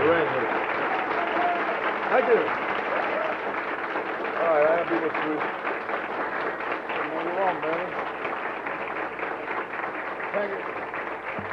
arrangement. Thank you. All right, I'll be with you. Come on, man. Thank you.